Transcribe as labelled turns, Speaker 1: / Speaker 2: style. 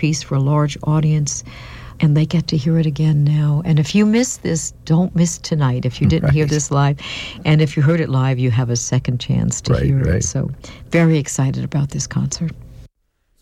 Speaker 1: piece for a large audience, and they get to hear it again now. And if you missed this, don't miss tonight if you didn't hear this live. And if you heard it live, you have a second chance to hear it. So very excited about this concert.